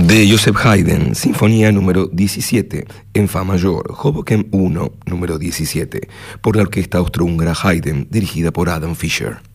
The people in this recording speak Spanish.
de Joseph Haydn, Sinfonía número 17, en Fa mayor, Hoboken 1, número 17, por la orquesta austrohúngara Haydn, dirigida por Adam Fischer.